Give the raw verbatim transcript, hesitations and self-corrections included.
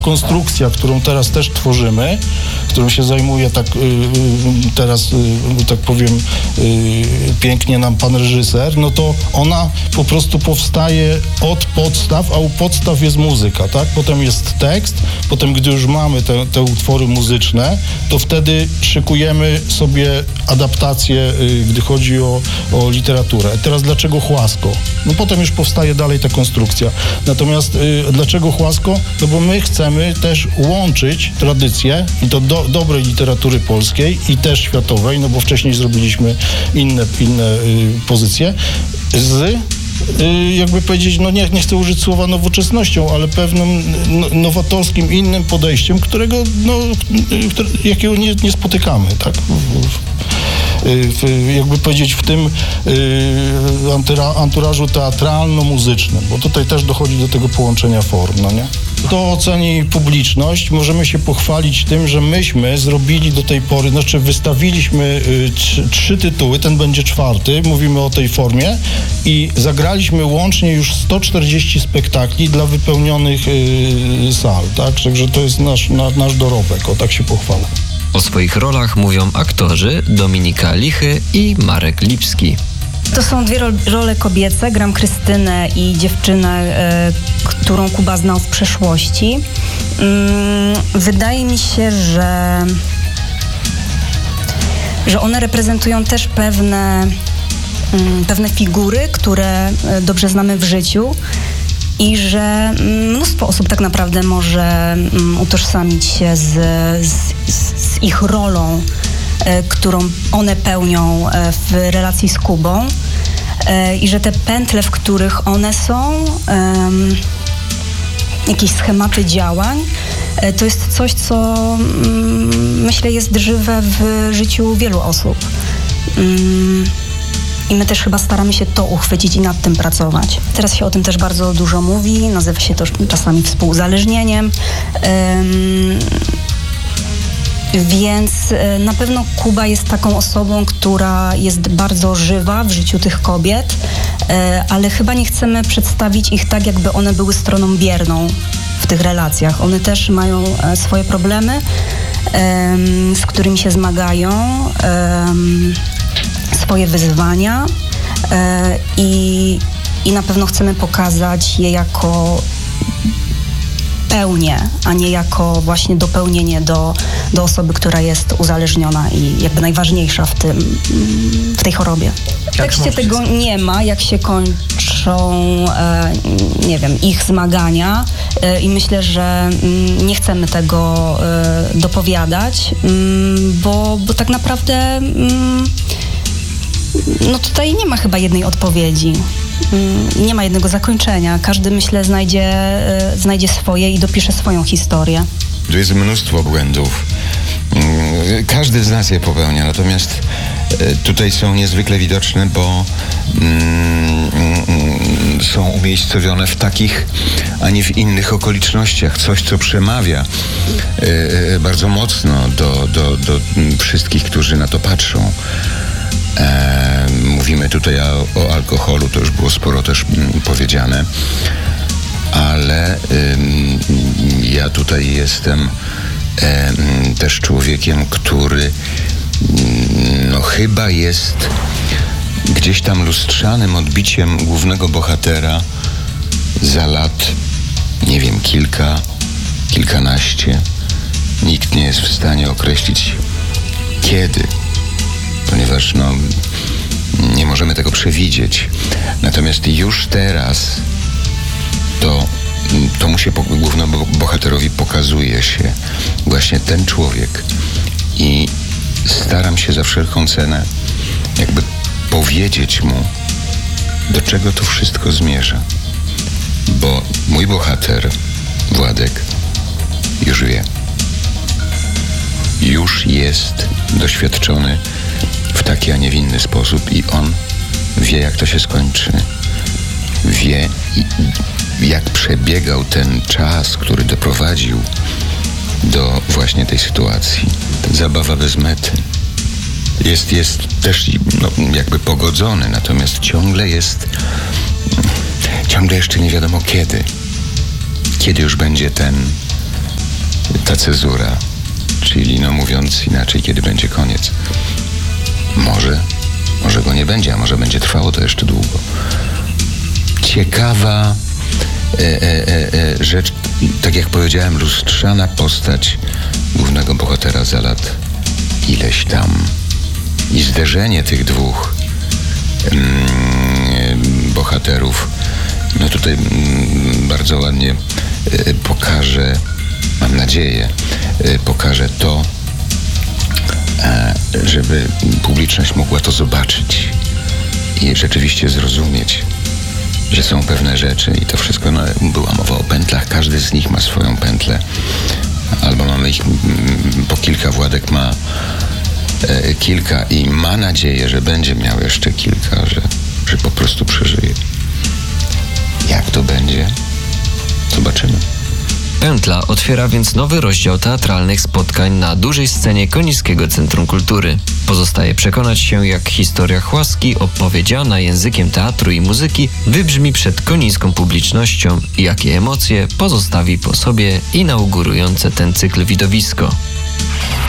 Konstrukcja, którą teraz też tworzymy, którą się zajmuje tak y, y, teraz, y, tak powiem, y, pięknie nam pan reżyser, no to ona po prostu powstaje od podstaw, a u podstaw jest muzyka, tak? Potem jest tekst, potem gdy już mamy te, te utwory muzyczne, to wtedy szykujemy sobie adaptację, y, gdy chodzi o, o literaturę. Teraz dlaczego Chłasko? No potem już powstaje dalej ta konstrukcja. Natomiast y, dlaczego Chłasko? No bo my chcemy też łączyć tradycję i to do, dobrej literatury polskiej i też światowej, no bo wcześniej zrobiliśmy inne, inne y, pozycje z y, jakby powiedzieć, no nie, nie chcę użyć słowa nowoczesnością, ale pewnym no, nowatorskim, innym podejściem, którego, no, y, które, jakiego nie, nie spotykamy, tak? W, jakby powiedzieć, w tym y, antyra, anturażu teatralno-muzycznym, bo tutaj też dochodzi do tego połączenia form, no nie? To oceni publiczność. Możemy się pochwalić tym, że myśmy zrobili do tej pory, znaczy wystawiliśmy y, trzy, trzy tytuły, ten będzie czwarty, mówimy o tej formie i zagraliśmy łącznie już sto czterdzieści spektakli dla wypełnionych y, sal, tak? Także to jest nasz, na, nasz dorobek, o tak się pochwalę. O swoich rolach mówią aktorzy Dominika Lichy i Marek Lipski. To są dwie ro- role kobiece. Gram Krystynę i dziewczynę, e, którą Kuba znał w przeszłości. Mm, wydaje mi się, że, że one reprezentują też pewne, mm, pewne figury, które dobrze znamy w życiu. I że mnóstwo osób tak naprawdę może utożsamić się z, z, z ich rolą, e, którą one pełnią e, w relacji z Kubą. E, I że te pętle, w których one są, e, jakieś schematy działań, e, to jest coś, co mm, myślę jest żywe w życiu wielu osób. Mm. I my też chyba staramy się to uchwycić i nad tym pracować. Teraz się o tym też bardzo dużo mówi, nazywa się to czasami współuzależnieniem. Ym, więc na pewno Kuba jest taką osobą, która jest bardzo żywa w życiu tych kobiet, yy, ale chyba nie chcemy przedstawić ich tak, jakby one były stroną bierną w tych relacjach. One też mają e, swoje problemy, ym, z którymi się zmagają. Ym, swoje wyzwania e, i, i na pewno chcemy pokazać je jako pełnię, a nie jako właśnie dopełnienie do, do osoby, która jest uzależniona i jakby najważniejsza w tym, w tej chorobie. W tekście tego nie ma, jak się kończą, e, nie wiem, ich zmagania e, i myślę, że m, nie chcemy tego e, dopowiadać, m, bo, bo tak naprawdę m, no tutaj nie ma chyba jednej odpowiedzi. Nie ma jednego zakończenia. Każdy, myślę, znajdzie, znajdzie swoje i dopisze swoją historię. Tu jest mnóstwo błędów. Każdy z nas je popełnia, natomiast tutaj są niezwykle widoczne, bo są umiejscowione w takich, a nie w innych okolicznościach. Coś, co przemawia bardzo mocno do, do, do wszystkich, którzy na to patrzą. E, mówimy tutaj o, o alkoholu, to już było sporo też m, powiedziane, ale ym, ja tutaj jestem e, też człowiekiem, który m, no chyba jest gdzieś tam lustrzanym odbiciem głównego bohatera za lat, nie wiem, kilka, kilkanaście. Nikt nie jest w stanie określić kiedy, ponieważ no, nie możemy tego przewidzieć. Natomiast już teraz to, to mu się, głównemu bohaterowi pokazuje się właśnie ten człowiek i staram się za wszelką cenę jakby powiedzieć mu, do czego to wszystko zmierza. Bo mój bohater, Władek, już wie. Już jest doświadczony w taki, a nie w inny sposób i on wie, jak to się skończy. Wie, jak przebiegał ten czas, który doprowadził do właśnie tej sytuacji. Zabawa bez mety. Jest, jest też no, jakby pogodzony, natomiast ciągle jest, ciągle jeszcze nie wiadomo kiedy. Kiedy już będzie ten, cezura, czyli no mówiąc inaczej, kiedy będzie koniec. Może, może go nie będzie, a może będzie trwało to jeszcze długo. Ciekawa e, e, e, rzecz, tak jak powiedziałem, lustrzana postać głównego bohatera za lat ileś tam. I zderzenie tych dwóch mm, bohaterów, no tutaj mm, bardzo ładnie y, pokaże, mam nadzieję, y, pokaże to, a, żeby publiczność mogła to zobaczyć i rzeczywiście zrozumieć, że są pewne rzeczy i to wszystko, no, była mowa o pętlach, każdy z nich ma swoją pętlę, albo mamy ich mm, po kilka, Władek ma e, kilka i ma nadzieję, że będzie miał jeszcze kilka, że, że po prostu przeżyje. Jak to będzie? Zobaczymy. Pętla otwiera więc nowy rozdział teatralnych spotkań na dużej scenie Konińskiego Centrum Kultury. Pozostaje przekonać się, jak historia Chłaski opowiedziana językiem teatru i muzyki wybrzmi przed konińską publicznością i jakie emocje pozostawi po sobie inaugurujące ten cykl widowisko.